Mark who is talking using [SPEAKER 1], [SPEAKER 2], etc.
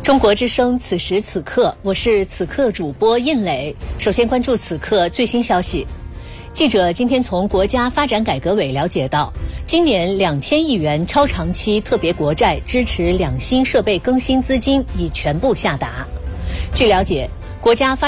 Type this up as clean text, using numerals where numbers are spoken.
[SPEAKER 1] 中国之声，此时此刻，我是此刻主播印磊。首先关注此刻最新消息。记者今天从国家发展改革委了解到，今年2000亿元超长期特别国债支持两新设备更新资金已全部下达。据了解，国家发